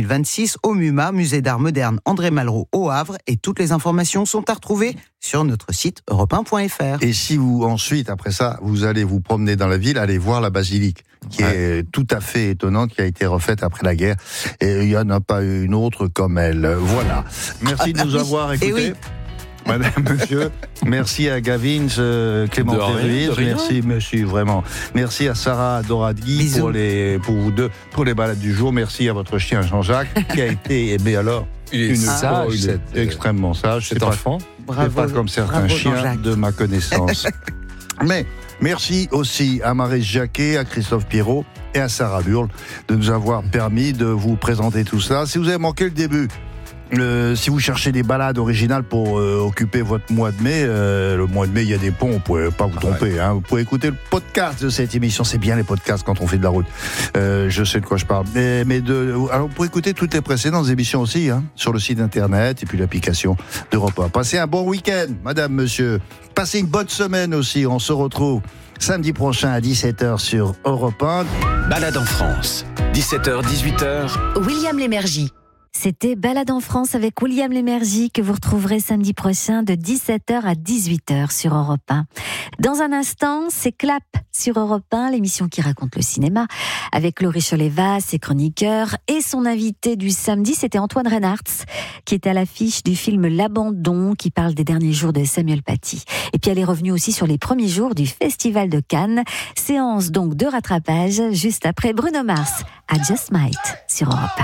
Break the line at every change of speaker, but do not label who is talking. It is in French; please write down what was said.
2026 au MUMA, Musée d'Art Moderne André Malraux au Havre. Et toutes les informations sont à retrouver sur notre site europe1.fr.
Et si vous, ensuite, après ça, vous allez vous promener dans la ville, allez voir la basilique, qui est tout à fait étonnante, qui a été refaite après la guerre. Et il n'y en a pas une autre comme elle. Voilà. Merci de nous avoir écoutés. Madame, monsieur, merci à Gavin, Clément Tervis, merci vraiment. Merci à Sarah Doradi pour vous deux, pour les balades du jour. Merci à votre chien Jean-Jacques, qui a été, mais alors,
il est sage,
il est extrêmement sage.
Cet enfant.
C'est pas comme certains chiens
Jean-Jacques.
de ma connaissance. Mais merci aussi à Maryse Jacquet, à Christophe Pierrot et à Sarah Burle de nous avoir permis de vous présenter tout ça. Si vous avez manqué le début, si vous cherchez des balades originales pour occuper votre mois de mai, le mois de mai il y a des ponts, vous pouvez pas vous tromper. Hein. Vous pouvez écouter le podcast de cette émission, c'est bien les podcasts quand on fait de la route. Je sais de quoi je parle. Alors vous pouvez écouter toutes les précédentes émissions aussi, hein, sur le site internet et puis l'application d'Europe 1. Passez un bon week-end, madame, monsieur. Passez une bonne semaine aussi. On se retrouve samedi prochain à 17h sur Europe 1.
Balade en France, 17h-18h.
William Lémergie. C'était Balade en France avec William Lémergie que vous retrouverez samedi prochain de 17h à 18h sur Europe 1. Dans un instant, c'est Clap sur Europe 1, l'émission qui raconte le cinéma, avec Laurie Choleva, ses chroniqueurs, et son invité du samedi, c'était Antoine Reinhardt, qui était à l'affiche du film L'Abandon, qui parle des derniers jours de Samuel Paty. Et puis elle est revenue aussi sur les premiers jours du Festival de Cannes, séance donc de rattrapage, juste après Bruno Mars, à Just Might sur Europe 1.